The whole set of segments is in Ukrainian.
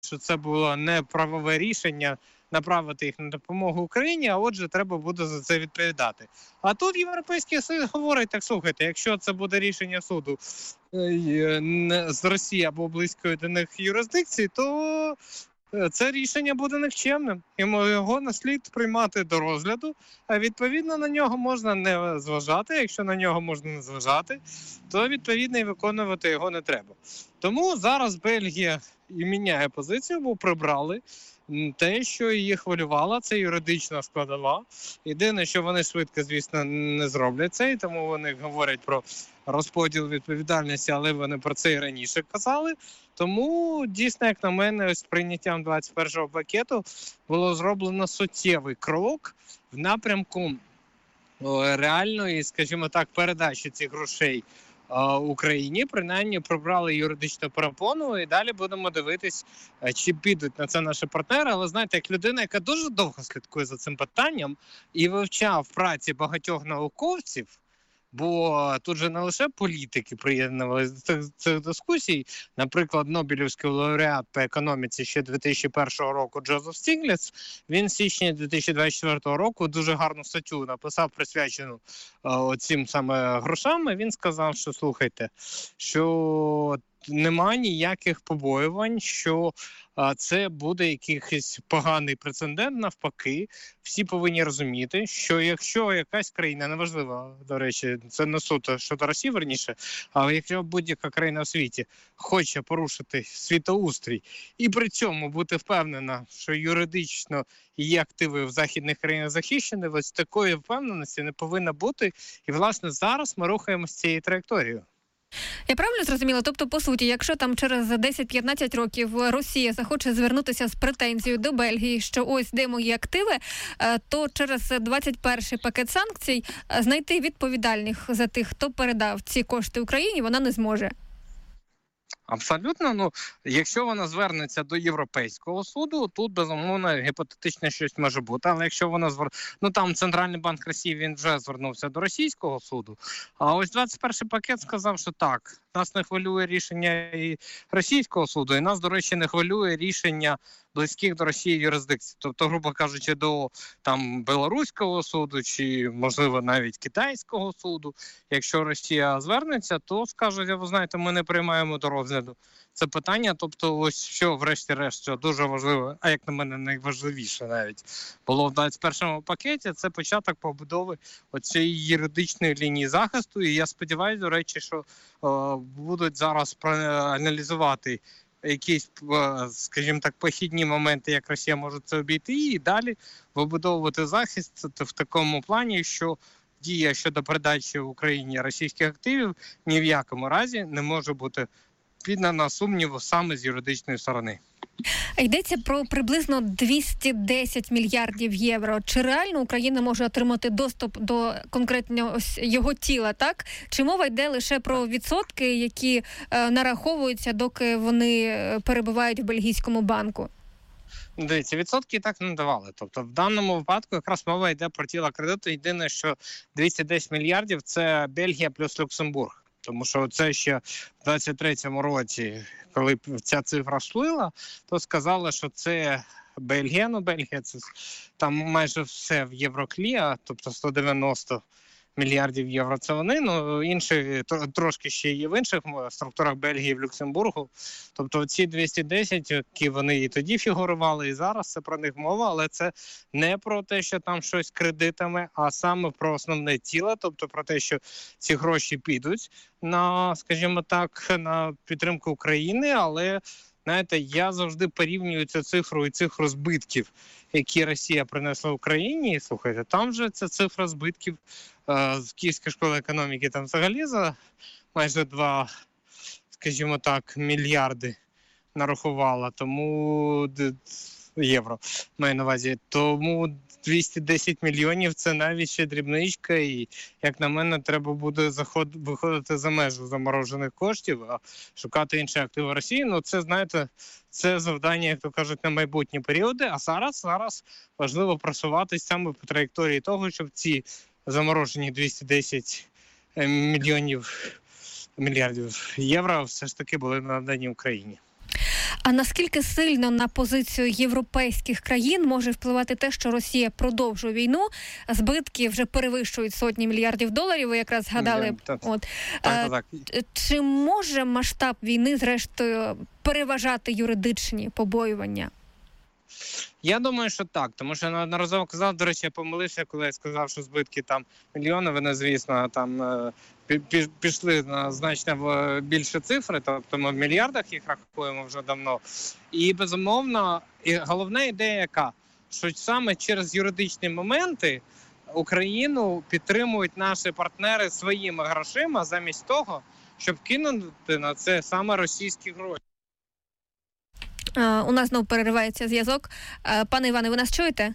що це було не правове рішення направити їх на допомогу Україні, а отже, треба буде за це відповідати. А тут Європейський Союз говорить, так слухайте, якщо це буде рішення суду з Росії або близької до них юрисдикції, то це рішення буде нікчемним. Його не слід приймати до розгляду, а відповідно на нього можна не зважати. Якщо на нього можна не зважати, то відповідно і виконувати його не треба. Тому зараз Бельгія і міняє позицію, бо прибрали те, що її хвилювало, це юридична складова. Єдине, що вони швидко, звісно, не зроблять це, і тому вони говорять про розподіл відповідальності, але вони про це і раніше казали. Тому, дійсно, як на мене, ось прийняттям 21-го пакету було зроблено суттєвий крок в напрямку реальної, скажімо так, передачі цих грошей Україні. Принаймні прибрали юридичну перепону і далі будемо дивитись, чи підуть на це наші партнери. Але знаєте, як людина, яка дуже довго слідкує за цим питанням і вивчав праці багатьох науковців, бо тут же не лише політики приєднувалися до цих дискусій. Наприклад, Нобелівський лауреат по економіці ще 2001 року Джозеф Стігліц, він з січня 2024 року дуже гарну статтю написав, присвячену цим саме грошам. Він сказав, що слухайте, що нема ніяких побоювань, що це буде якийсь поганий прецедент. Навпаки, всі повинні розуміти, що якщо якась країна, неважливо, до речі, це не суто щодо Росії, верніше, але якщо будь-яка країна у світі хоче порушити світоустрій і при цьому бути впевнена, що юридично її активи в західних країнах захищені, ось такої впевненості не повинно бути. І, власне, зараз ми рухаємося цією траєкторією. Я правильно зрозуміла? Тобто, по суті, якщо там через 10-15 років Росія захоче звернутися з претензією до Бельгії, що ось де мої активи, то через 21-й пакет санкцій знайти відповідальних за тих, хто передав ці кошти Україні, вона не зможе. Абсолютно. Якщо вона звернеться до Європейського суду, тут, безумовно, гіпотетично щось може бути. Але якщо вона там Центральний банк Росії, він вже звернувся до Російського суду. А ось 21-й пакет сказав, що так, нас не хвилює рішення і Російського суду, і нас, до речі, не хвилює рішення близьких до Росії юрисдикцій. Тобто, грубо кажучи, до Білоруського суду чи, можливо, навіть Китайського суду. Якщо Росія звернеться, то скажуть, ви знаєте, ми не приймаємо до розгляду це питання. Тобто, ось що, врешті-решт, що дуже важливо, а як на мене найважливіше навіть, було в 21-му пакеті, це початок побудови оцієї юридичної лінії захисту. І я сподіваюся, до речі, що будуть зараз аналізувати якісь, скажімо так, похідні моменти, як Росія може це обійти, і далі вибудовувати захист в такому плані, що дія щодо передачі Україні російських активів ні в якому разі не може бути піддана сумніву саме з юридичної сторони. Йдеться про приблизно 210 мільярдів євро. Чи реально Україна може отримати доступ до конкретно його тіла, так? Чи мова йде лише про відсотки, які нараховуються, доки вони перебувають в бельгійському банку? Дивіться, відсотки так не давали. Тобто в даному випадку якраз мова йде про тіло кредиту. Єдине, що 210 мільярдів – це Бельгія плюс Люксембург. Тому що це ще в 23-му році, коли ця цифра сплила, то сказали, що це Бельгія. Бельгія – це там майже все в євроклі, тобто 190 мільярдів євро це вони, інші трошки ще є в інших структурах Бельгії, в Люксембургу. Тобто ці 210, які вони і тоді фігурували, і зараз це про них мова, але це не про те, що там щось кредитами, а саме про основне тіло, тобто про те, що ці гроші підуть на, скажімо так, на підтримку України, але знаєте, я завжди порівнюю цю цифру і цифру збитків, які Росія принесла Україні. І, слухайте, там же ця цифра збитків з Київської школи економіки там взагалі за майже 2, скажімо так, мільярди нарахувала, тому євро маю на увазі. Тому 210 мільйонів – це навіть ще дрібничка, і, як на мене, треба буде виходити за межу заморожених коштів, а шукати інші активи Росії. Це, знаєте, це завдання, як то кажуть, на майбутні періоди, а зараз важливо просуватись саме по траєкторії того, щоб ці заморожені 210 мільярдів євро все ж таки були надані Україні. А наскільки сильно на позицію європейських країн може впливати те, що Росія продовжує війну, збитки вже перевищують сотні мільярдів доларів, ви якраз згадали. Так. Чи може масштаб війни, зрештою, переважати юридичні побоювання? Я думаю, що так, тому що неодноразово казав, до речі, я помилився, коли я сказав, що збитки там мільйони, вони, звісно, там пішли на значно більше цифри, тобто ми в мільярдах їх рахуємо вже давно. І, безумовно, і головна ідея яка? Що саме через юридичні моменти Україну підтримують наші партнери своїми грошима замість того, щоб кинути на це саме російські гроші. У нас знову переривається зв'язок. Пане Іване, ви нас чуєте?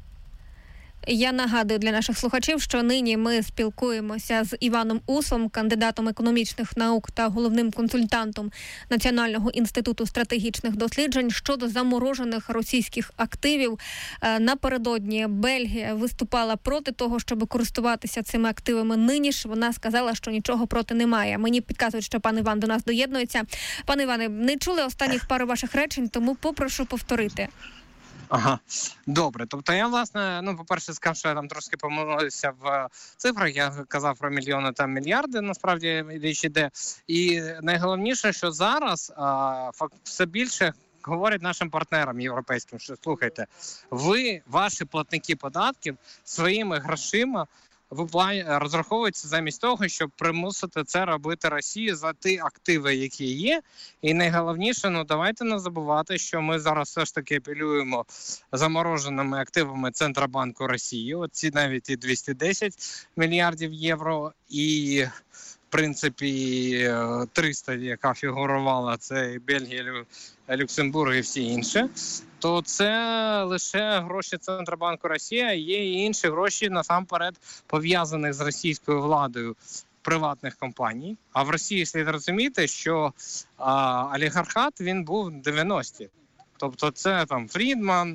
Я нагадую для наших слухачів, що нині ми спілкуємося з Іваном Услом, кандидатом економічних наук та головним консультантом Національного інституту стратегічних досліджень щодо заморожених російських активів. Напередодні Бельгія виступала проти того, щоб користуватися цими активами. Нині ж вона сказала, що нічого проти немає. Мені підказують, що пан Іван до нас доєднується. Пане Іване, не чули останніх пару ваших речень, тому попрошу повторити. Ага, добре. Тобто я, власне, по-перше, сказав, що я там трошки помилився в цифрах. Я казав про мільйони та мільярди, насправді річ іде. І найголовніше, що зараз все більше говорять нашим партнерам європейським, що слухайте, ваші платники податків своїми грошима розраховуються замість того, щоб примусити це робити Росію за ті активи, які є. І найголовніше, давайте не забувати, що ми зараз все ж таки апелюємо замороженими активами Центробанку Росії. Оці навіть і 210 мільярдів євро, і в принципі 300, яка фігурувала, це Бельгія, Люксембург і всі інші, то це лише гроші Центробанку Росії, а є і інші гроші, насамперед, пов'язані з російською владою приватних компаній. А в Росії слід розуміти, що олігархат, він був в 90-ті. Тобто це там Фрідман,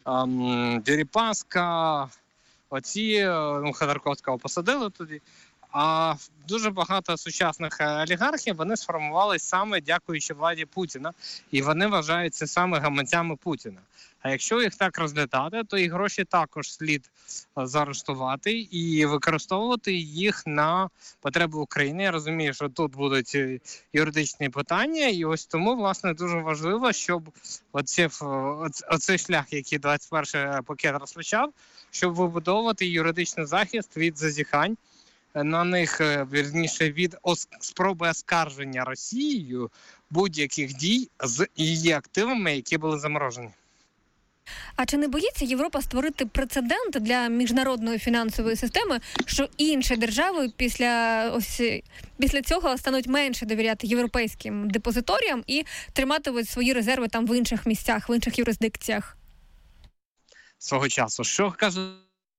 Дерипаска, Ходорковського посадили тоді. А дуже багато сучасних олігархів, вони сформувалися саме дякуючи владі Путіна. І вони вважаються саме гаманцями Путіна. А якщо їх так розглядати, то і гроші також слід заарештувати і використовувати їх на потреби України. Я розумію, що тут будуть юридичні питання. І ось тому, власне, дуже важливо, щоб оцей шлях, який 21-й пакет розпочав, щоб вибудовувати юридичний захист від зазіхань на них, вірніше, від спроби оскарження Росією будь-яких дій з її активами, які були заморожені. А чи не боїться Європа створити прецедент для міжнародної фінансової системи, що інші держави після цього стануть менше довіряти європейським депозиторіям і триматимуть свої резерви там в інших місцях, в інших юрисдикціях? Свого часу. Що каже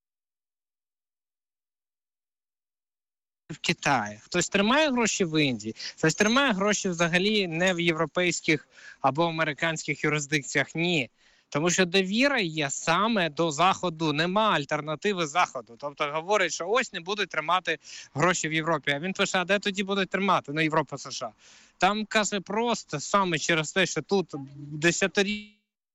в Китаї? Хтось тримає гроші в Індії, хтось тримає гроші взагалі не в європейських або американських юрисдикціях. Ні. Тому що довіра є саме до Заходу, нема альтернативи Заходу. Тобто говорять, що ось не будуть тримати гроші в Європі. А він пише, а де тоді будуть тримати? Європа, США. Там, каже, просто саме через те, що тут десятиріччя,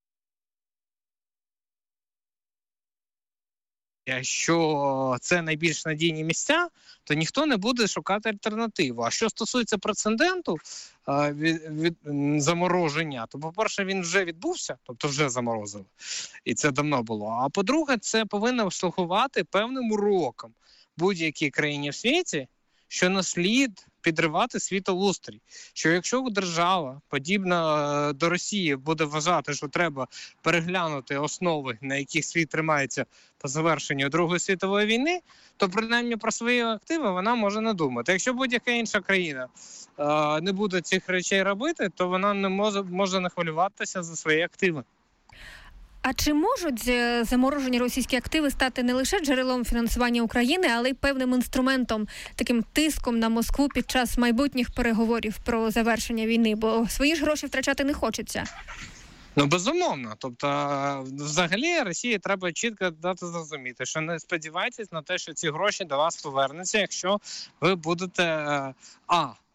що це найбільш надійні місця, то ніхто не буде шукати альтернативу. А що стосується прецеденту від замороження, то, по-перше, він вже відбувся, тобто вже заморозили, і це давно було. А по-друге, це повинно слугувати певним уроком будь-якій країні в світі, що не слід підривати світоустрій. Що якщо держава, подібна до Росії, буде вважати, що треба переглянути основи, на яких світ тримається по завершенню Другої світової війни, то принаймні про свої активи вона може не думати. Якщо будь-яка інша країна не буде цих речей робити, то вона не може не хвилюватися за свої активи. А чи можуть заморожені російські активи стати не лише джерелом фінансування України, але й певним інструментом, таким тиском на Москву під час майбутніх переговорів про завершення війни? Бо свої ж гроші втрачати не хочеться. Безумовно. Тобто, взагалі, Росії треба чітко дати зрозуміти, що не сподівайтесь на те, що ці гроші до вас повернуться, якщо ви будете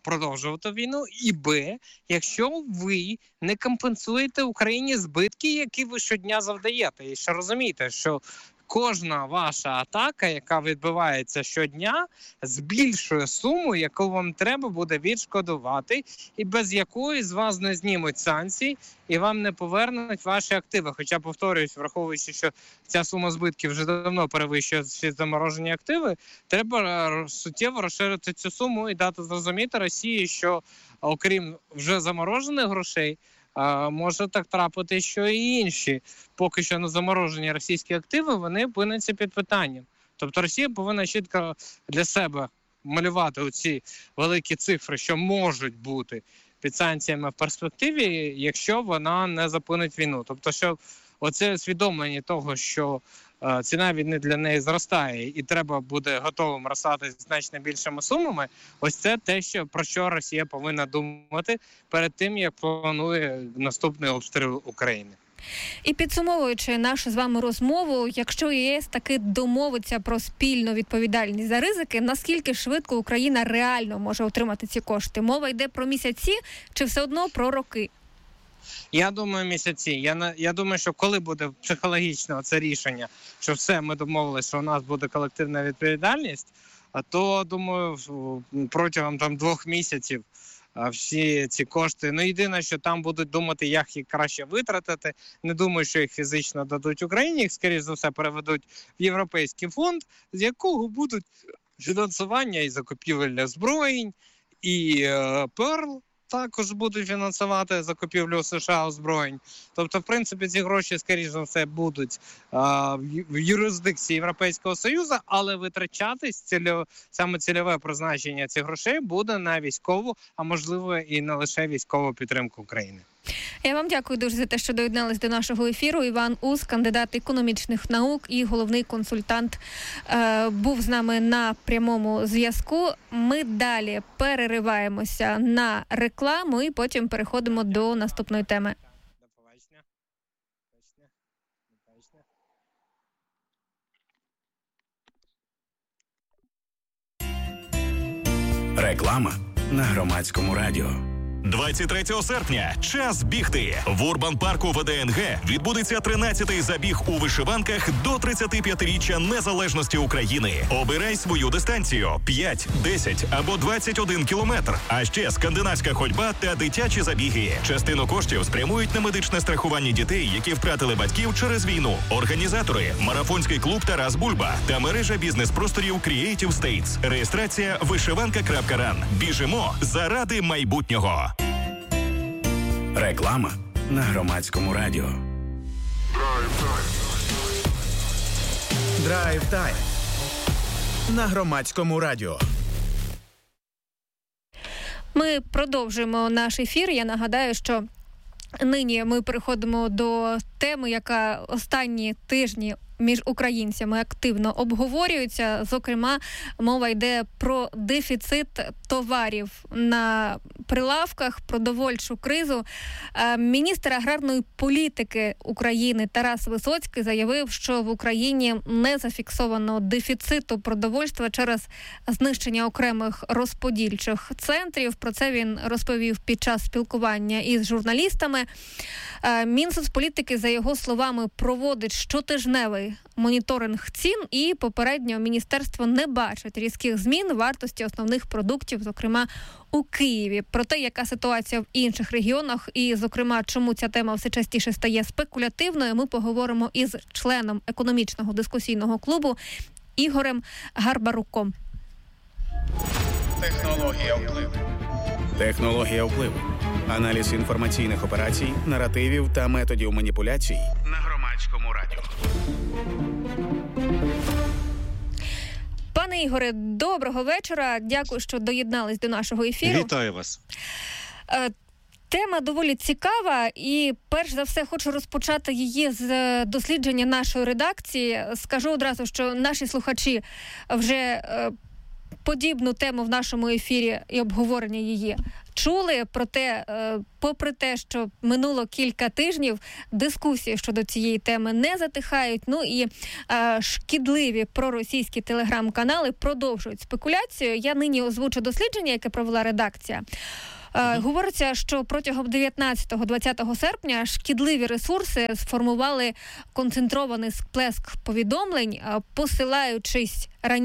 продовжувати війну, і б, якщо ви не компенсуєте Україні збитки, які ви щодня завдаєте. І ще розумієте, що кожна ваша атака, яка відбувається щодня, збільшує суму, яку вам треба буде відшкодувати, і без якої з вас не знімуть санкції, і вам не повернуть ваші активи. Хоча, повторююсь, враховуючи, що ця сума збитків вже давно перевищує всі заморожені активи, треба суттєво розширити цю суму і дати зрозуміти Росії, що окрім вже заморожених грошей, може так трапити, що і інші поки що не заморожені російські активи, вони опиняться під питанням. Тобто Росія повинна чітко для себе малювати оці великі цифри, що можуть бути під санкціями в перспективі, якщо вона не зупинить війну. Тобто, що оце усвідомлення того, що ціна війни для неї зростає і треба буде готовим розстатися значно більшими сумами, ось це те, про що Росія повинна думати перед тим, як планує наступний обстріл України. І підсумовуючи нашу з вами розмову, якщо ЄС таки домовиться про спільну відповідальність за ризики, наскільки швидко Україна реально може отримати ці кошти? Мова йде про місяці чи все одно про роки? Я думаю, місяці. Я думаю, що коли буде психологічно це рішення, що все, ми домовилися, що у нас буде колективна відповідальність, то, думаю, протягом 2 місяців всі ці кошти. Єдине, що там будуть думати, як їх краще витратити. Не думаю, що їх фізично дадуть Україні. Їх, скоріш за все, переведуть в Європейський фонд, з якого будуть фінансування і закупівель озброєнь, і Перл також будуть фінансувати закупівлю США озброєнь. Тобто, в принципі, ці гроші, скоріш за все, будуть в юрисдикції Європейського Союзу, але витрачатись саме цільове призначення цих грошей буде на військову, а можливо і не лише військову підтримку України. Я вам дякую дуже за те, що доєднались до нашого ефіру. Іван Ус, кандидат економічних наук і головний консультант, був з нами на прямому зв'язку. Ми далі перериваємося на рекламу і потім переходимо до наступної теми. Реклама на Громадському радіо. 23 серпня – час бігти. В Урбан-парку ВДНГ відбудеться 13-й забіг у вишиванках до 35-річчя незалежності України. Обирай свою дистанцію – 5, 10 або 21 кілометр. А ще скандинавська ходьба та дитячі забіги. Частину коштів спрямують на медичне страхування дітей, які втратили батьків через війну. Організатори – марафонський клуб «Тарас Бульба» та мережа бізнес-просторів Creative States. Реєстрація вишиванка.ран. Біжимо заради майбутнього. Реклама на Громадському радіо. Драйв-тайм на Громадському радіо. Ми продовжуємо наш ефір. Я нагадаю, що нині ми переходимо до теми, яка останні тижні між українцями активно обговорюється. Зокрема, мова йде про дефіцит товарів на прилавках, продовольчу кризу. Міністр аграрної політики України Тарас Висоцький заявив, що в Україні не зафіксовано дефіциту продовольства через знищення окремих розподільчих центрів. Про це він розповів під час спілкування із журналістами. Мінсоцполітики, за його словами, проводить щотижневий моніторинг цін і попередньо міністерство не бачить різких змін вартості основних продуктів, зокрема у Києві. Про те, яка ситуація в інших регіонах і, зокрема, чому ця тема все частіше стає спекулятивною, ми поговоримо із членом економічного дискусійного клубу Ігорем Гарбаруком. Технологія впливу. Технологія впливу. Аналіз інформаційних операцій, наративів та методів маніпуляцій На Громадському радіо. Пане Ігоре, доброго вечора. Дякую, що доєднались до нашого ефіру. Вітаю вас. Тема доволі цікава і, перш за все, хочу розпочати її з дослідження нашої редакції. Скажу одразу, що наші слухачі вже подібну тему в нашому ефірі і обговорення її чули, проте, попри те, що минуло кілька тижнів, дискусії щодо цієї теми не затихають, ну і шкідливі проросійські телеграм-канали продовжують спекуляцію. Я нині озвучу дослідження, яке провела редакція. Говориться, що протягом 19-20 серпня шкідливі ресурси сформували концентрований сплеск повідомлень, посилаючись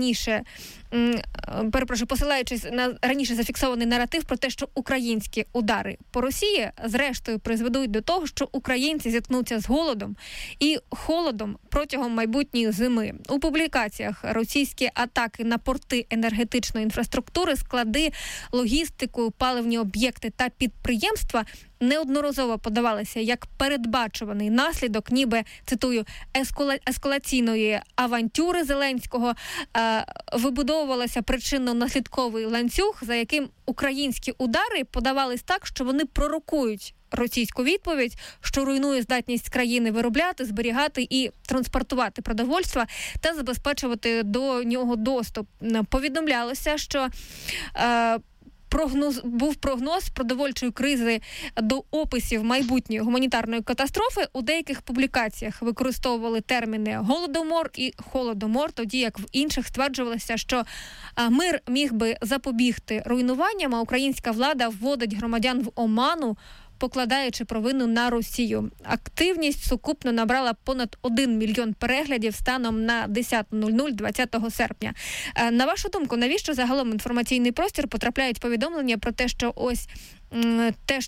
на раніше зафіксований наратив про те, що українські удари по Росії зрештою призведуть до того, що українці зіткнуться з голодом і холодом протягом майбутньої зими. У публікаціях російські атаки на порти енергетичної інфраструктури, склади, логістику, паливні об'єкти та підприємства неодноразово подавалися як передбачуваний наслідок, ніби, цитую, ескалаційної авантюри Зеленського, вибудовувалася причинно-наслідковий ланцюг, за яким українські удари подавались так, що вони пророкують російську відповідь, що руйнує здатність країни виробляти, зберігати і транспортувати продовольство та забезпечувати до нього доступ. Повідомлялося, що був прогноз продовольчої кризи до описів майбутньої гуманітарної катастрофи. У деяких публікаціях використовували терміни «голодомор» і «холодомор», тоді як в інших стверджувалося, що мир міг би запобігти руйнуванням, а українська влада вводить громадян в оману, покладаючи провину на Росію. Активність сукупно набрала понад 1 мільйон переглядів станом на 10:00 20 серпня. На вашу думку, навіщо загалом інформаційний простір потрапляють повідомлення про те, що те,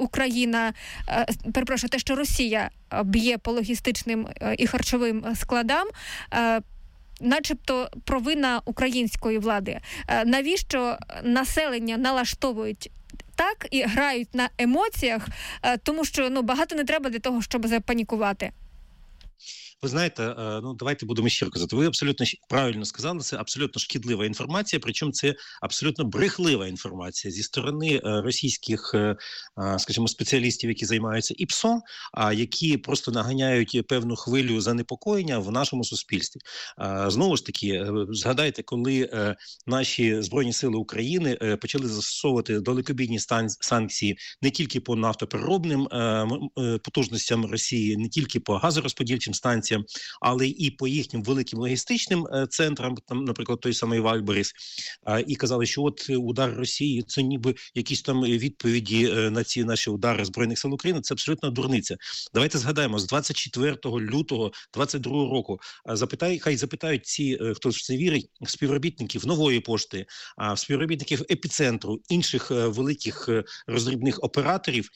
що Росія б'є по логістичним і харчовим складам, начебто провина української влади? Навіщо населення налаштовують так і грають на емоціях, тому що багато не треба для того, щоб запанікувати? Ви знаєте, давайте будемо щиро казати. Ви абсолютно правильно сказали, це абсолютно шкідлива інформація, причому це абсолютно брехлива інформація зі сторони російських, скажімо, спеціалістів, які займаються ІПСО, які просто наганяють певну хвилю занепокоєння в нашому суспільстві. Знову ж таки, згадайте, коли наші Збройні сили України почали застосовувати далекобійні санкції не тільки по нафтопереробним потужностям Росії, не тільки по газорозподільчим станціям, але і по їхнім великим логістичним центрам, там, наприклад, той самий Вальберіс, і казали, що от удар Росії – це ніби якісь там відповіді на ці наші удари Збройних сил України. Це абсолютно дурниця. Давайте згадаємо, з 24 лютого 22 року хай запитають ці, хто в це вірить, співробітників Нової пошти, співробітників Епіцентру, інших великих роздрібних операторів,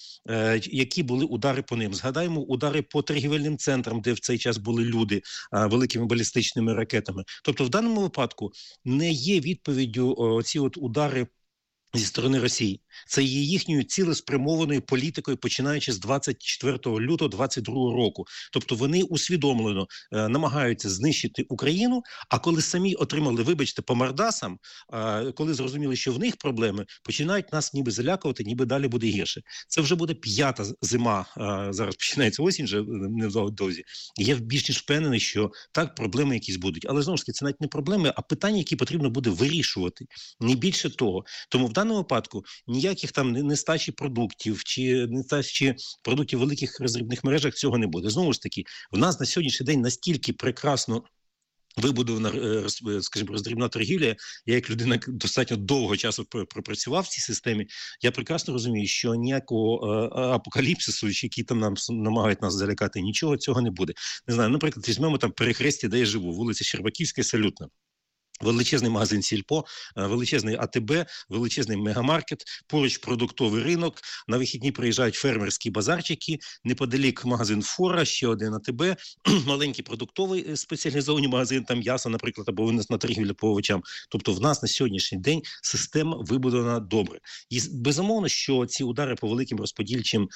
які були удари по ним. Згадаємо удари по торгівельним центрам, де в цей час були люди великими балістичними ракетами. Тобто в даному випадку не є відповіддю ці от удари зі сторони Росії. Це є їхньою цілеспрямованою політикою, починаючи з 24 лютого 22 року. Тобто вони усвідомлено намагаються знищити Україну, а коли самі отримали, вибачте, по мордасам, коли зрозуміли, що в них проблеми, починають нас ніби залякувати, ніби далі буде гірше. Це вже буде 5-та зима, зараз починається осінь, вже невдовзі. І я більш ніж впевнений, що так, проблеми якісь будуть. Але знову ж таки, це навіть не проблеми, а питання, які потрібно буде вирішувати. Не більше того. Тому в даному випадку ніяких там нестачі продуктів чи нестачі продуктів в великих роздрібних мережах цього не буде. Знову ж таки, в нас на сьогоднішній день настільки прекрасно вибудована, скажімо, роздрібна торгівля. Я як людина достатньо довго часу пропрацював в цій системі. Я прекрасно розумію, що ніякого апокаліпсису, який там нам намагають нас залякати, нічого цього не буде. Не знаю, наприклад, візьмемо там перехрестя, де я живу, вулиця Щербаківська, Салютна. Величезний магазин Сільпо, величезний АТБ, величезний мегамаркет, поруч продуктовий ринок, на вихідні приїжджають фермерські базарчики, неподалік магазин Фора, ще один АТБ, маленький продуктовий спеціалізований магазин, там м'ясо, наприклад, або на торгівлю по овочам. Тобто в нас на сьогоднішній день система вибудована добре. І безумовно, що ці удари по великим розподільчим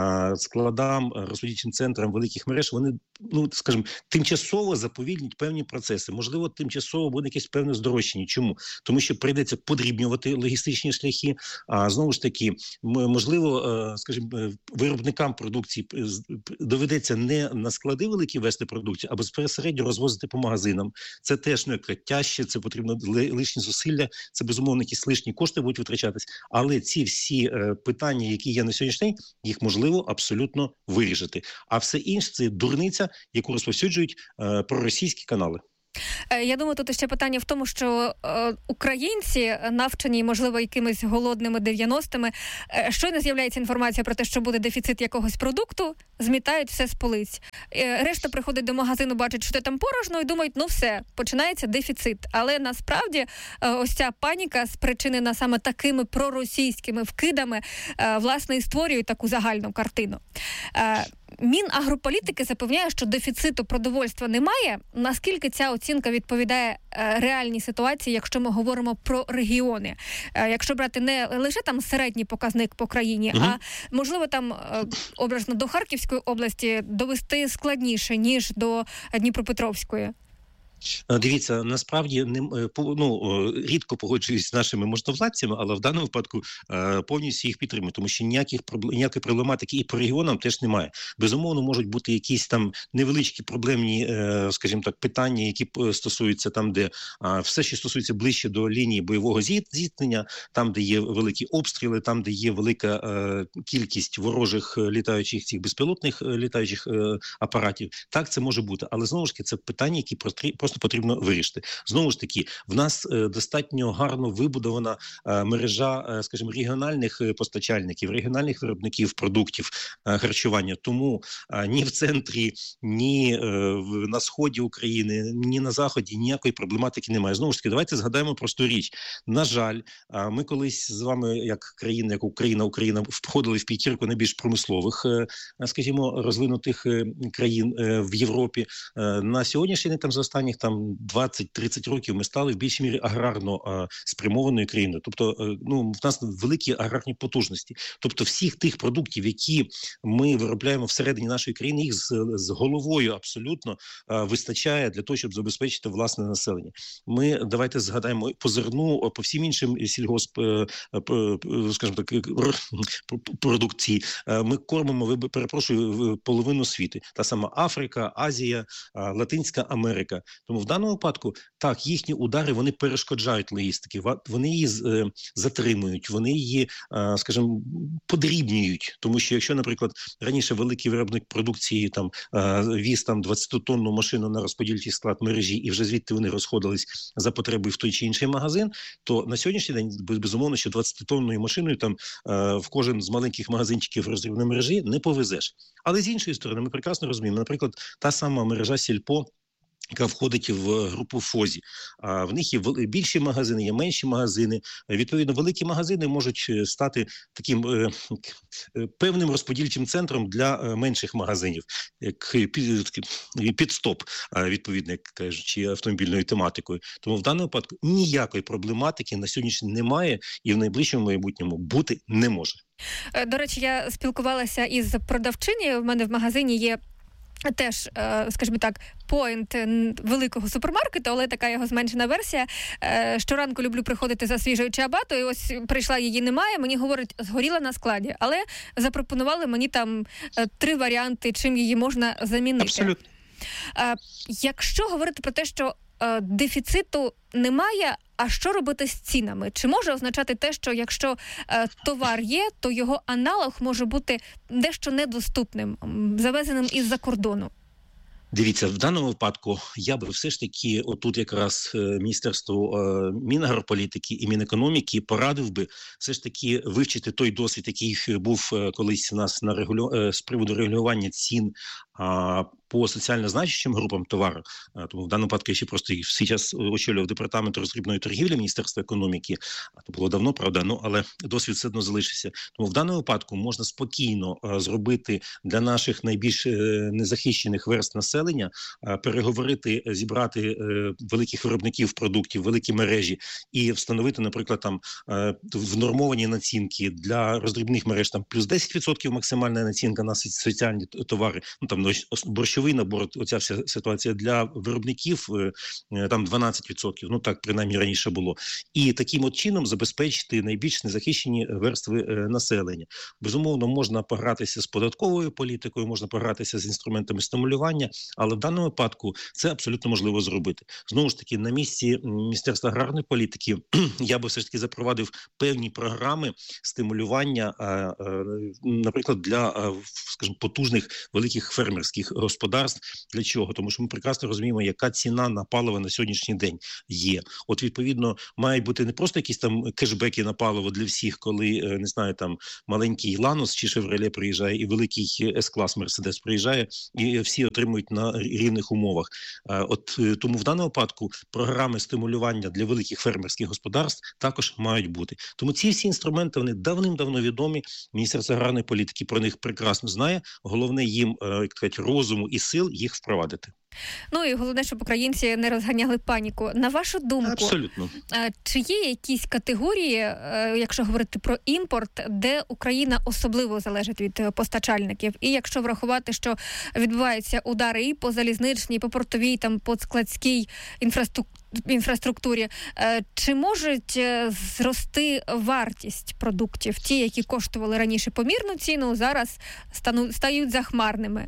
складам, розподільчим центрам великих мереж, вони, скажімо, тимчасово заповільнять певні процеси. Можливо, тимчасово буде якесь певне здорожчання. Чому? Тому що прийдеться подрібнювати логістичні шляхи, а знову ж таки, можливо, скажімо, виробникам продукції доведеться не на склади великі вести продукцію, а безпосередньо розвозити по магазинам. Це теж тяжче, це потрібно лишні зусилля, це безумовно якісь лишні кошти будуть витрачатись, але ці всі питання, які є на сьогоднішній день, їх можливо абсолютно вирішити. А все інше – це дурниця, яку розповсюджують проросійські канали. Я думаю, тут ще питання в тому, що українці, навчені, можливо, якимись голодними 90-ми, щойно з'являється інформація про те, що буде дефіцит якогось продукту, змітають все з полиць. Решта приходить до магазину, бачить, що там порожньо, і думають, ну все, починається дефіцит. Але насправді ось ця паніка, спричинена саме такими проросійськими вкидами, власне, і створює таку загальну картину. Мінагрополітики запевняє, що дефіциту продовольства немає. Наскільки ця оцінка відповідає реальній ситуації, якщо ми говоримо про регіони? Якщо брати не лише там середній показник по країні, а можливо там образно до Харківської області довести складніше, ніж до Дніпропетровської? Дивіться, насправді рідко погоджуюсь з нашими можновладцями, але в даному випадку повністю їх підтримую, тому що ніякої проблематики і по регіонам теж немає. Безумовно, можуть бути якісь там невеличкі проблемні, скажімо так, питання, які стосуються там, де все, що стосується ближче до лінії бойового зіткнення, там, де є великі обстріли, там, де є велика кількість ворожих літаючих цих безпілотних літаючих апаратів. Так, це може бути, але знову ж таки це питання, які просто потрібно вирішити. Знову ж таки, в нас достатньо гарно вибудована мережа, скажімо, регіональних постачальників, регіональних виробників продуктів харчування. Тому ні в центрі, ні на сході України, ні на заході ніякої проблематики немає. Знову ж таки, давайте згадаємо просту річ. На жаль, ми колись з вами, як країна, як Україна входили в п'ятірку найбільш промислових, скажімо, розвинутих країн в Європі. На сьогоднішній день там за останніх 20-30 років ми стали в більшій мірі аграрно спрямованою країною. Тобто, в нас великі аграрні потужності. Тобто, всіх тих продуктів, які ми виробляємо всередині нашої країни, їх з головою абсолютно вистачає для того, щоб забезпечити власне населення. Ми, давайте згадаємо, по зерну, по всім іншим сільгосп, скажімо так, продукції, ми кормимо, перепрошую, половину світу. Та сама Африка, Азія, Латинська Америка. Тому в даному випадку, так, їхні удари, вони перешкоджають логістики, вони її затримують, вони її, скажімо, подрібнюють. Тому що якщо, наприклад, раніше великий виробник продукції віз 20-тонну машину на розподільчий склад мережі, і вже звідти вони розходились за потребою в той чи інший магазин, то на сьогоднішній день, безумовно, що 20-тонною машиною в кожен з маленьких магазинчиків роздрібної мережі не повезеш. Але з іншої сторони, ми прекрасно розуміємо, наприклад, та сама мережа Сільпо, яка входить в групу ФОЗі. В них є більші магазини, є менші магазини. Відповідно, великі магазини можуть стати таким певним розподільчим центром для менших магазинів, як підстоп, відповідно, як кажучи, автомобільною тематикою. Тому в даному випадку ніякої проблематики на сьогоднішній немає і в найближчому майбутньому бути не може. До речі, я спілкувалася із продавчинею. В мене в магазині є теж, скажімо так, поінт великого супермаркету, але така його зменшена версія. Щоранку люблю приходити за свіжою чиабатою, і ось прийшла, її немає, мені говорять, згоріла на складі, але запропонували мені там 3 варіанти, чим її можна замінити. Абсолютно. Якщо говорити про те, що дефіциту немає, а що робити з цінами? Чи може означати те, що якщо товар є, то його аналог може бути дещо недоступним, завезеним із-за кордону? Дивіться, в даному випадку я би все ж таки отут якраз Міністерство Мінагрополітики і Мінекономіки порадив би все ж таки вивчити той досвід, який був колись у нас з приводу регулювання цін по соціально значущим групам товару. Тому в даному випадку я ще просто в свій час очолював департамент роздрібної торгівлі Міністерства економіки. Це було давно, правда, але досвід все одно залишився. Тому в даному випадку можна спокійно зробити для наших найбільш незахищених верств населення, переговорити, зібрати великих виробників продуктів, великі мережі і встановити, наприклад, внормовані націнки для роздрібних мереж плюс 10% максимальна націнка на соціальні товари, борщовий ключовий набор, оця вся ситуація для виробників, там 12%, ну так принаймні раніше було. І таким от чином забезпечити найбільш незахищені верстви населення. Безумовно, можна погратися з податковою політикою, можна погратися з інструментами стимулювання, але в даному випадку це абсолютно можливо зробити. Знову ж таки, на місці Міністерства аграрної політики я би все ж таки запровадив певні програми стимулювання, наприклад, для, скажімо, потужних великих фермерських господарств. Для чого? Тому що ми прекрасно розуміємо, яка ціна на паливо на сьогоднішній день є. От, відповідно, мають бути не просто якісь там кешбеки на паливо для всіх, коли, не знаю, там маленький Ланос чи Шевроле приїжджає і великий С-клас Мерседес приїжджає, і всі отримують на рівних умовах. От тому в даному випадку програми стимулювання для великих фермерських господарств також мають бути. Тому ці всі інструменти, вони давним-давно відомі. Міністерство аграрної політики про них прекрасно знає. Головне їм, як кажуть, розуму і сил їх впровадити. Ну і головне, щоб українці не розганяли паніку. На вашу думку, абсолютно, чи є якісь категорії, якщо говорити про імпорт, де Україна особливо залежить від постачальників? І якщо врахувати, що відбуваються удари і по залізничній, і по портовій, там, по складській інфраструктурі, чи можуть зрости вартість продуктів? Ті, які коштували раніше помірну ціну, зараз стають захмарними?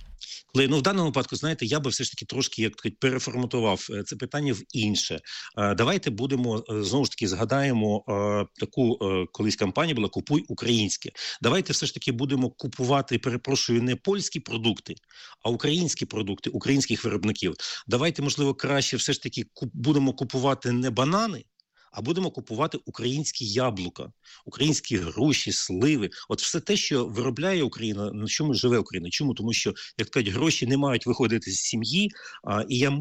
Ну, в даному випадку, знаєте, я би все ж таки трошки, як кажуть, переформатував це питання в інше. Давайте будемо, знову ж таки, згадаємо таку колись кампанія була «Купуй українське». Давайте все ж таки будемо купувати, перепрошую, не польські продукти, а українські продукти, українських виробників. Давайте, можливо, краще все ж таки будемо купувати не банани, а будемо купувати українські яблука, українські груші, сливи. От все те, що виробляє Україна, на чому живе Україна. Чому? Тому що, як кажуть, гроші не мають виходити з сім'ї, і я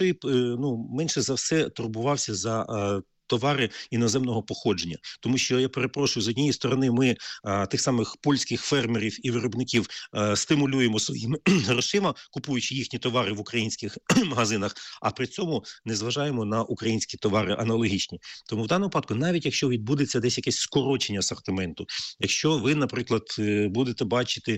менше за все турбувався за товари іноземного походження. Тому що, я перепрошую, з однієї сторони ми тих самих польських фермерів і виробників стимулюємо своїми грошима, купуючи їхні товари в українських магазинах, а при цьому не зважаємо на українські товари аналогічні. Тому в даному випадку, навіть якщо відбудеться десь якесь скорочення асортименту, якщо ви, наприклад, будете бачити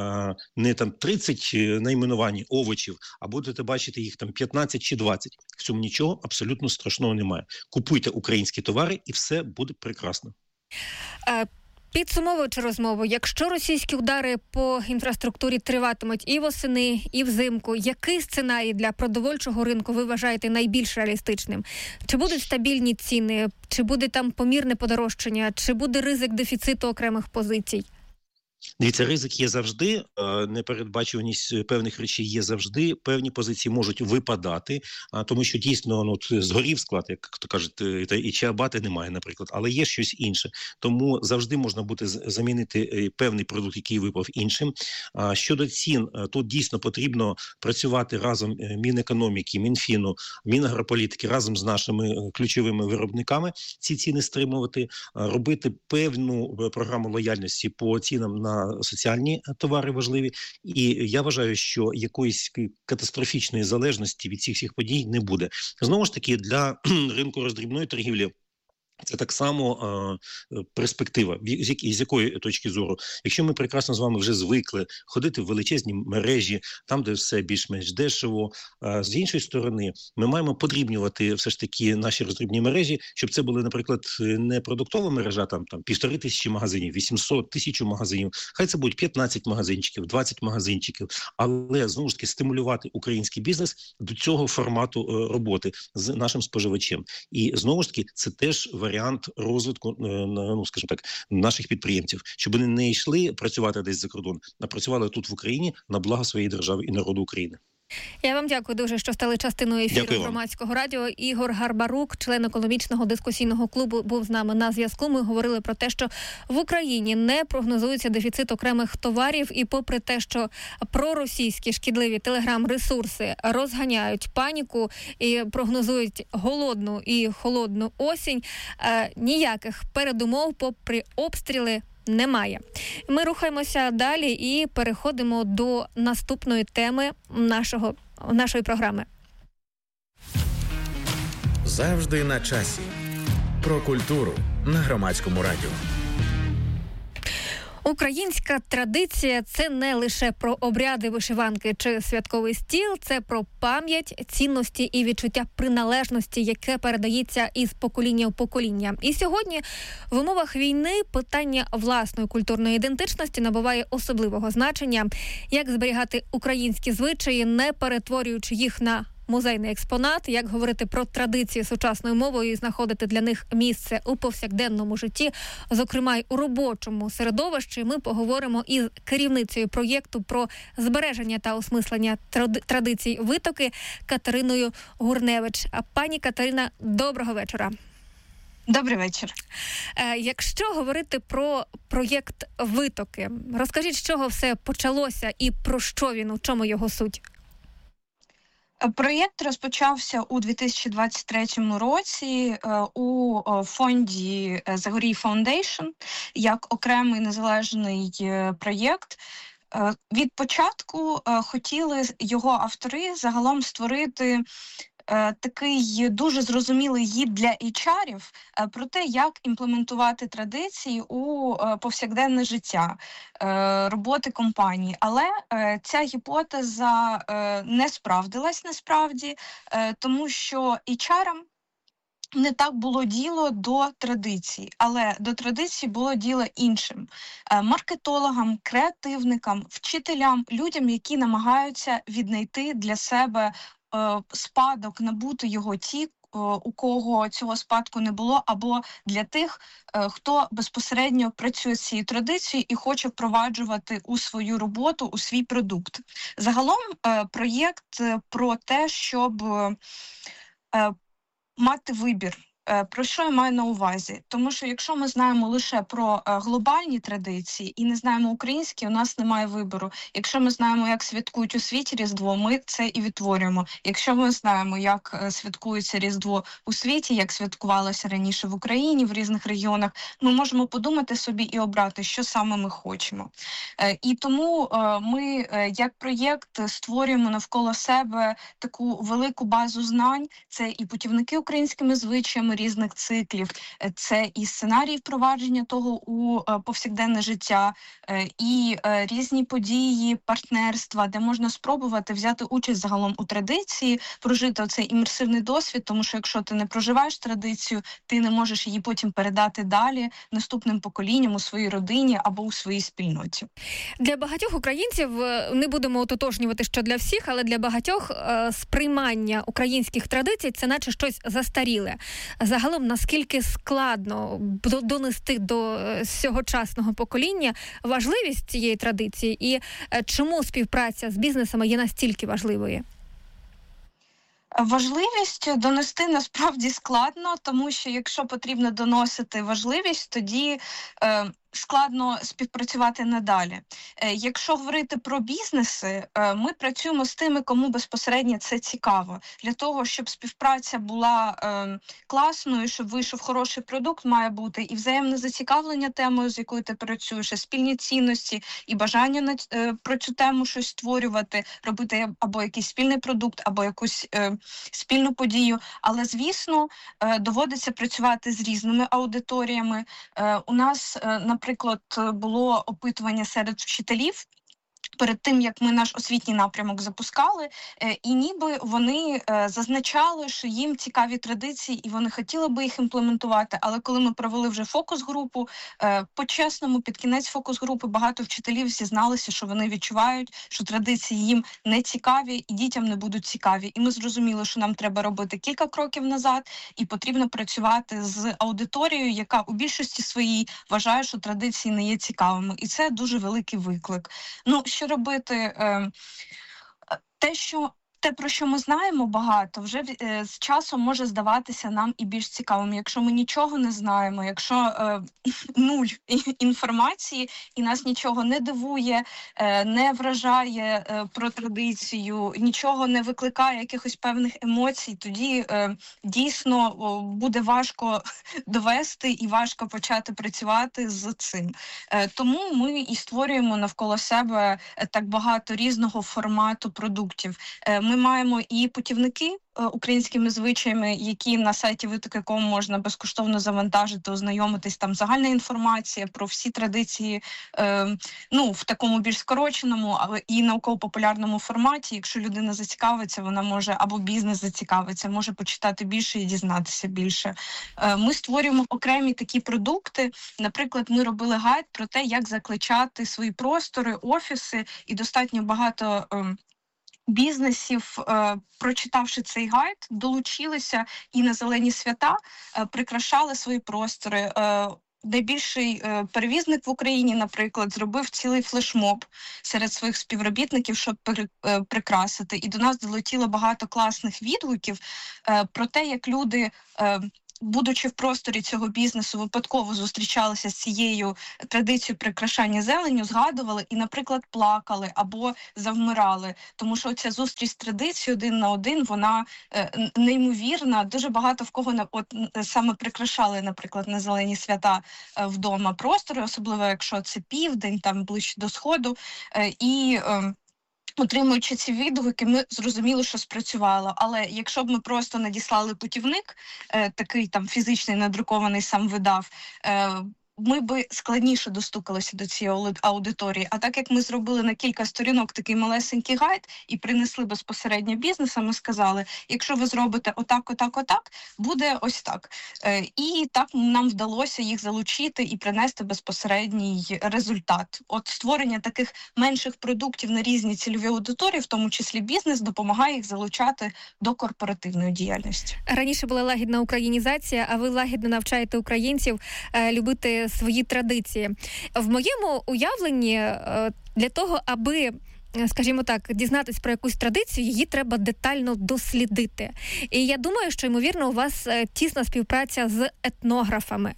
не там 30 найменувань овочів, а будете бачити їх там 15 чи 20, в цьому нічого абсолютно страшного немає. Купуйте українські товари, і все буде прекрасно. Підсумовуючи розмову, якщо російські удари по інфраструктурі триватимуть і восени, і взимку, який сценарій для продовольчого ринку ви вважаєте найбільш реалістичним? Чи будуть стабільні ціни, чи буде там помірне подорожчання, чи буде ризик дефіциту окремих позицій? Дивіться, ризик є завжди, непередбачуваність певних речей є завжди, певні позиції можуть випадати, тому що дійсно згорів склад, як то кажуть, і чиабати немає, наприклад, але є щось інше. Тому завжди можна буде замінити певний продукт, який випав іншим. Щодо цін, тут дійсно потрібно працювати разом Мінекономіки, Мінфіну, Мінагрополітики, разом з нашими ключовими виробниками ці ціни стримувати, робити певну програму лояльності по цінам на соціальні товари важливі. І я вважаю, що якоїсь катастрофічної залежності від цих всіх подій не буде. Знову ж таки, для ринку роздрібної торгівлі це так само перспектива. З якої точки зору? Якщо ми прекрасно з вами вже звикли ходити в величезні мережі, там, де все більш-менш дешево, з іншої сторони, ми маємо подрібнювати все ж таки наші роздрібні мережі, щоб це були, наприклад, не продуктова мережа, там 1500 магазинів, 800, 1000 магазинів, хай це будуть 15 магазинчиків, 20 магазинчиків, але, знову ж таки, стимулювати український бізнес до цього формату роботи з нашим споживачем. І, знову ж таки, це теж варіант розвитку, скажімо так, наших підприємців, щоб вони не йшли працювати десь за кордон, а працювали тут в Україні на благо своєї держави і народу України. Я вам дякую дуже, що стали частиною ефіру Громадського радіо. Ігор Гарбарук, член економічного дискусійного клубу, був з нами на зв'язку. Ми говорили про те, що в Україні не прогнозується дефіцит окремих товарів, і попри те, що проросійські шкідливі телеграм-ресурси розганяють паніку і прогнозують голодну і холодну осінь, ніяких передумов попри обстріли немає. Ми рухаємося далі і переходимо до наступної теми нашої програми. Завжди на часі. Про культуру на Громадському радіо. Українська традиція – це не лише про обряди, вишиванки чи святковий стіл, це про пам'ять, цінності і відчуття приналежності, яке передається із покоління в покоління. І сьогодні в умовах війни питання власної культурної ідентичності набуває особливого значення. Як зберігати українські звичаї, не перетворюючи їх на музейний експонат, як говорити про традиції сучасною мовою і знаходити для них місце у повсякденному житті, зокрема й у робочому середовищі, ми поговоримо із керівницею проєкту про збереження та осмислення традицій витоки Катериною Гурневич. Пані Катерина, доброго вечора. Добрий вечір. Якщо говорити про проєкт витоки, розкажіть, з чого все почалося і про що він, у чому його суть? Проєкт розпочався у 2023 році у фонді Загорій Foundation як окремий незалежний проєкт. Від початку хотіли його автори загалом створити такий дуже зрозумілий гід для HR-ів про те, як імплементувати традиції у повсякденне життя роботи компанії. Але ця гіпотеза не справдилась насправді, тому що HR-ам не так було діло до традицій, але до традицій було діло іншим. Маркетологам, креативникам, вчителям, людям, які намагаються віднайти для себе спадок, набути його ті, у кого цього спадку не було, або для тих, хто безпосередньо працює з цією традицією і хоче впроваджувати у свою роботу, у свій продукт. Загалом проєкт про те, щоб мати вибір. Про що я маю на увазі? Тому що якщо ми знаємо лише про глобальні традиції і не знаємо українські, у нас немає вибору. Якщо ми знаємо, як святкують у світі Різдво, ми це і відтворюємо. Якщо ми знаємо, як святкується Різдво у світі, як святкувалося раніше в Україні, в різних регіонах, ми можемо подумати собі і обрати, що саме ми хочемо. І тому ми, як проєкт, створюємо навколо себе таку велику базу знань. Це і путівники українськими звичаями різних циклів, це і сценарії впровадження того у повсякденне життя, і різні події, партнерства, де можна спробувати взяти участь загалом у традиції, прожити оцей імерсивний досвід, тому що якщо ти не проживаєш традицію, ти не можеш її потім передати далі наступним поколінням у своїй родині або у своїй спільноті. Для багатьох українців, не будемо ототожнювати, що для всіх, але для багатьох сприймання українських традицій – це наче щось застаріле. Загалом, наскільки складно донести до сьогочасного покоління важливість цієї традиції і чому співпраця з бізнесами є настільки важливою? Важливість донести насправді складно, тому що якщо потрібно доносити важливість, тоді складно співпрацювати надалі. Якщо говорити про бізнеси, ми працюємо з тими, кому безпосередньо це цікаво. Для того, щоб співпраця була класною, щоб вийшов хороший продукт, має бути і взаємне зацікавлення темою, з якою ти працюєш, і спільні цінності, і бажання про цю тему щось створювати, робити або якийсь спільний продукт, або якусь спільну подію. Але, звісно, доводиться працювати з різними аудиторіями. У нас, наприклад, було опитування серед вчителів перед тим, як ми наш освітній напрямок запускали, і ніби вони зазначали, що їм цікаві традиції, і вони хотіли би їх імплементувати, але коли ми провели вже фокус-групу, по-чесному, під кінець фокус-групи багато вчителів зізналися, що вони відчувають, що традиції їм не цікаві і дітям не будуть цікаві. І ми зрозуміли, що нам треба робити кілька кроків назад, і потрібно працювати з аудиторією, яка у більшості своїй вважає, що традиції не є цікавими. І це дуже великий виклик. Що робити? Те, про що ми знаємо багато, вже з часом може здаватися нам і більш цікавим. Якщо ми нічого не знаємо, якщо нуль інформації і нас нічого не дивує, не вражає про традицію, нічого не викликає якихось певних емоцій, тоді дійсно буде важко довести і важко почати працювати з цим. Тому ми і створюємо навколо себе так багато різного формату продуктів. Ми ми маємо і путівники українськими звичаями, які на сайті Витоки.ком можна безкоштовно завантажити, ознайомитись, там загальна інформація про всі традиції, в такому більш скороченому, але і науково-популярному форматі. Якщо людина зацікавиться, вона може, або бізнес зацікавиться, може почитати більше і дізнатися більше. Ми створюємо окремі такі продукти. Наприклад, ми робили гайд про те, як закличати свої простори, офіси, і достатньо багато бізнесів, прочитавши цей гайд, долучилися і на зелені свята, прикрашали свої простори. Найбільший перевізник в Україні, наприклад, зробив цілий флешмоб серед своїх співробітників, щоб прикрасити. І до нас долетіло багато класних відгуків про те, як люди, будучи в просторі цього бізнесу, випадково зустрічалися з цією традицією прикрашання зеленню, згадували і, наприклад, плакали або завмирали. Тому що ця зустріч з традицією один на один, вона неймовірна. Дуже багато в кого саме прикрашали, наприклад, на зелені свята вдома простори, особливо якщо це південь, там ближче до Сходу. Отримуючи ці відгуки, ми зрозуміли, що спрацювало. Але якщо б ми просто надіслали путівник, такий там фізичний, надрукований сам видав, ми би складніше достукалися до цієї аудиторії. А так як ми зробили на кілька сторінок такий малесенький гайд і принесли безпосередньо бізнесу, ми сказали, якщо ви зробите отак, буде ось так. І так нам вдалося їх залучити і принести безпосередній результат. От створення таких менших продуктів на різні цільові аудиторії, в тому числі бізнес, допомагає їх залучати до корпоративної діяльності. Раніше була лагідна українізація, а ви лагідно навчаєте українців любити свої традиції. В моєму уявленні для того, аби, скажімо так, дізнатись про якусь традицію, її треба детально дослідити. І я думаю, що, ймовірно, у вас тісна співпраця з етнографами.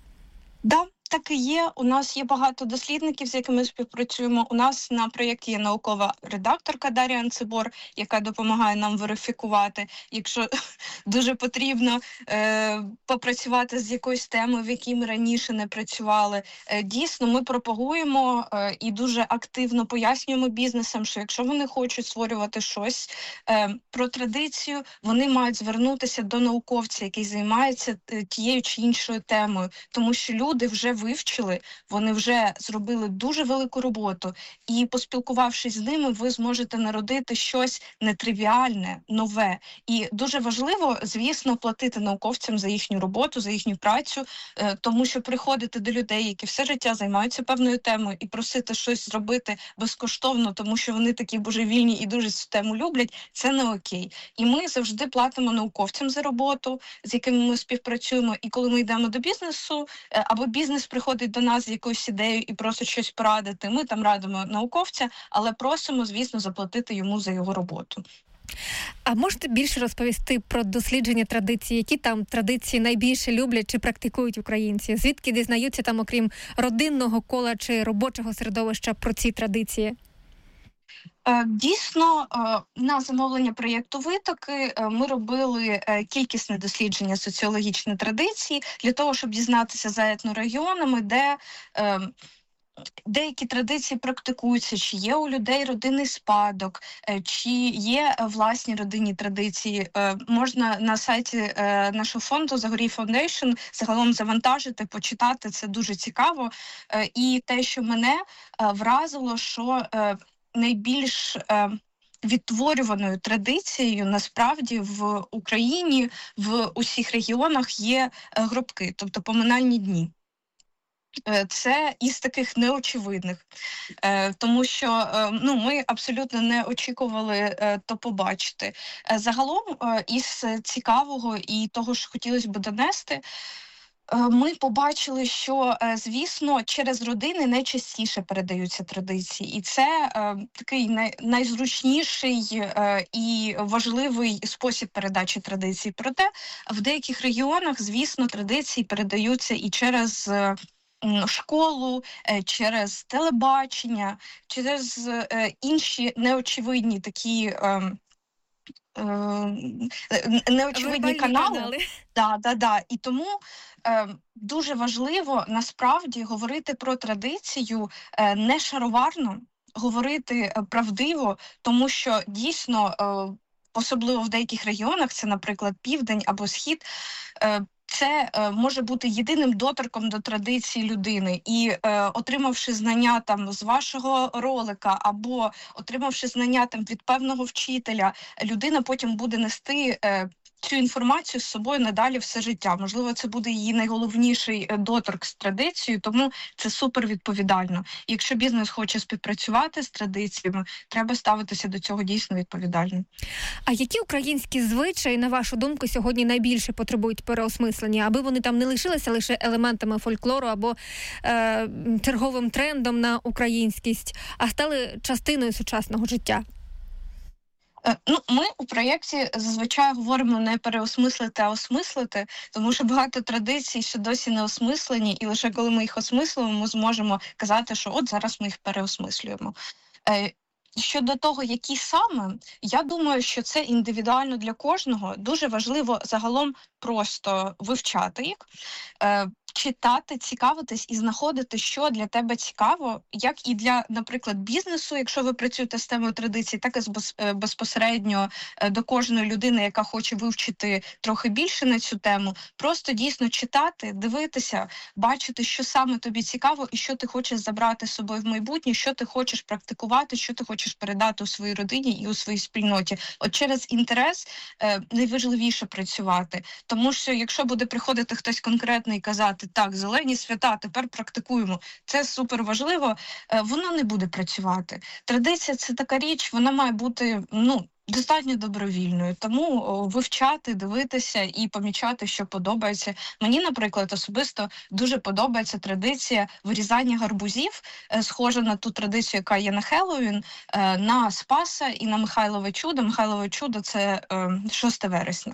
Да. Так і є. У нас є багато дослідників, з якими співпрацюємо. У нас на проєкті є наукова редакторка Дар'я Анцибор, яка допомагає нам верифікувати, якщо дуже потрібно попрацювати з якоюсь темою, в якій ми раніше не працювали. Дійсно, ми пропагуємо і дуже активно пояснюємо бізнесам, що якщо вони хочуть створювати щось про традицію, вони мають звернутися до науковця, який займається тією чи іншою темою, тому що люди вже вивчили, вони вже зробили дуже велику роботу, і поспілкувавшись з ними, ви зможете народити щось нетривіальне, нове. І дуже важливо, звісно, платити науковцям за їхню роботу, за їхню працю, тому що приходити до людей, які все життя займаються певною темою, і просити щось зробити безкоштовно, тому що вони такі божевільні і дуже цю тему люблять, це не окей. І ми завжди платимо науковцям за роботу, з якими ми співпрацюємо, і коли ми йдемо до бізнесу, або бізнес приходить до нас з якоюсь ідеєю і просить щось порадити, ми там радимо науковця, але просимо, звісно, заплатити йому за його роботу. А можете більше розповісти про дослідження традицій? Які там традиції найбільше люблять чи практикують українці? Звідки дізнаються там, окрім родинного кола чи робочого середовища, про ці традиції? Дійсно, на замовлення проєкту «Витоки» ми робили кількісне дослідження соціологічної традиції для того, щоб дізнатися за етнорегіонами, де деякі традиції практикуються, чи є у людей родинний спадок, чи є власні родинні традиції. Можна на сайті нашого фонду «Загорій Foundation» загалом завантажити, почитати, це дуже цікаво. І те, що мене вразило, що найбільш відтворюваною традицією насправді в Україні в усіх регіонах є гробки, тобто поминальні дні. Це із таких неочевидних, тому що ми абсолютно не очікували то побачити. Загалом із цікавого і того, що хотілося б донести, ми побачили, що, звісно, через родини найчастіше передаються традиції. І це такий найзручніший і важливий спосіб передачі традицій. Проте в деяких регіонах, звісно, традиції передаються і через школу, через телебачення, через інші неочевидні такі неочевидні канали. Да. І тому дуже важливо насправді говорити про традицію не шароварно, говорити правдиво, тому що дійсно, особливо в деяких регіонах, це, наприклад, Південь або Схід, це може бути єдиним доторком до традиції людини. І отримавши знання там з вашого ролика або отримавши знання там від певного вчителя, людина потім буде нести цю інформацію з собою надалі все життя. Можливо, це буде її найголовніший доторк з традицією, тому це супер відповідально. І якщо бізнес хоче співпрацювати з традиціями, треба ставитися до цього дійсно відповідально. А які українські звичаї, на вашу думку, сьогодні найбільше потребують переосмислення, аби вони там не лишилися лише елементами фольклору або черговим трендом на українськість, а стали частиною сучасного життя? Ми у проєкті зазвичай говоримо не переосмислити, а осмислити, тому що багато традицій ще досі не осмислені, і лише коли ми їх осмислимо, ми зможемо казати, що от зараз ми їх переосмислюємо. Щодо того, які саме, я думаю, що це індивідуально для кожного. Дуже важливо загалом просто вивчати їх, читати, цікавитись і знаходити, що для тебе цікаво, як і для, наприклад, бізнесу, якщо ви працюєте з темою традицій, так і безпосередньо до кожної людини, яка хоче вивчити трохи більше на цю тему. Просто дійсно читати, дивитися, бачити, що саме тобі цікаво і що ти хочеш забрати з собою в майбутнє, що ти хочеш практикувати, що ти хочеш передати у своїй родині і у своїй спільноті. От через інтерес найважливіше працювати. Тому що якщо буде приходити хтось конкретний і казати, так, зелені свята, тепер практикуємо, це супер важливо, воно не буде працювати. Традиція – це така річ, вона має бути, достатньо добровільною. Тому вивчати, дивитися і помічати, що подобається. Мені, наприклад, особисто дуже подобається традиція вирізання гарбузів, схожа на ту традицію, яка є на Хеллоуін, на Спаса і на Михайлове чудо. Михайлове чудо – це 6 вересня.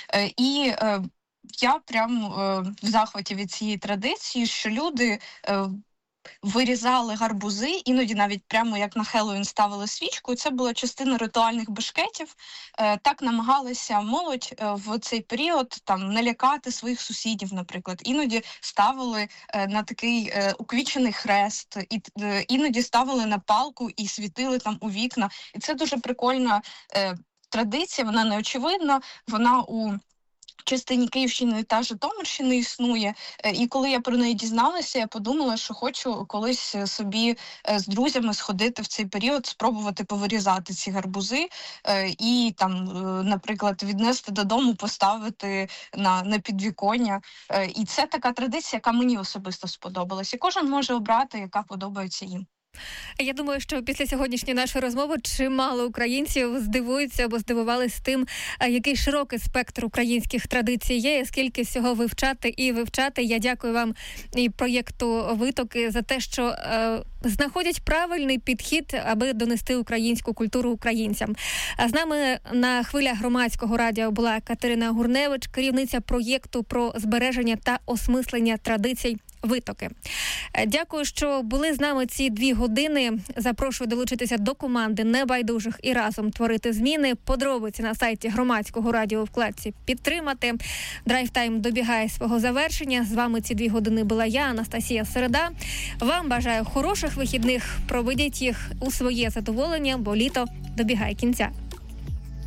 Я прям в захваті від цієї традиції, що люди вирізали гарбузи, іноді навіть прямо як на Хеллоуін ставили свічку, і це була частина ритуальних бешкетів. Так намагалися молодь в цей період там налякати своїх сусідів, наприклад. Іноді ставили на такий уквічений хрест, іноді ставили на палку і світили там у вікна. І це дуже прикольна традиція, вона неочевидна, вона у частині Київщини та Житомирщини існує. І коли я про неї дізналася, я подумала, що хочу колись собі з друзями сходити в цей період, спробувати повирізати ці гарбузи і там, наприклад, віднести додому, поставити на підвіконня. І це така традиція, яка мені особисто сподобалась. І кожен може обрати, яка подобається їм. Я думаю, що після сьогоднішньої нашої розмови чимало українців здивуються або здивувалися тим, який широкий спектр українських традицій є, і скільки всього вивчати і вивчати. Я дякую вам і проєкту «Витоки» за те, що знаходять правильний підхід, аби донести українську культуру українцям. А з нами на хвилях громадського радіо була Катерина Гурневич, керівниця проєкту про збереження та осмислення традицій «Витоки». Дякую, що були з нами ці 2 години. Запрошую долучитися до команди небайдужих і разом творити зміни. Подробиці на сайті громадського радіо у вкладці «Підтримати». Драйв-тайм добігає свого завершення. З вами ці 2 години була я, Анастасія Середа. Вам бажаю хороших вихідних. Проведіть їх у своє задоволення, бо літо добігає кінця.